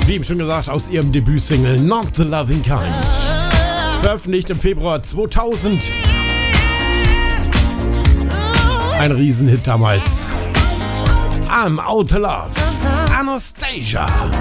Wie eben schon gesagt, aus ihrem Debütsingle Not the Loving Kind. Veröffentlicht im Februar 2000. Ein Riesenhit damals. I'm Out of Love. Anastasia.